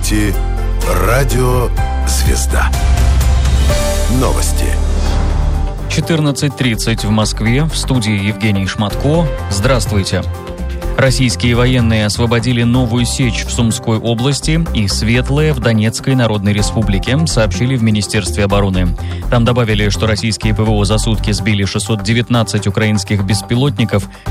слушаете «Радио Звезда». Новости. 14:30 в Москве. В студии Евгений Шматко. Здравствуйте. Российские военные освободили Новую Сечь в Сумской области и Светлое в Донецкой Народной Республике, сообщили в Министерстве обороны. Там добавили, что российские ПВО за сутки сбили 619 украинских беспилотников